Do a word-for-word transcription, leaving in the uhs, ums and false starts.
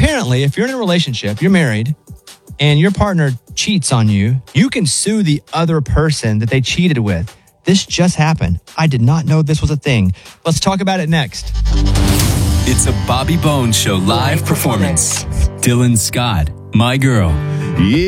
apparently, if you're in a relationship, you're married, and your partner cheats on you, you can sue the other person that they cheated with. This just happened. I did not know this was a thing. Let's talk about it next. It's a Bobby Bones Show live performance. Dylan Scott, My Girl. Yeah.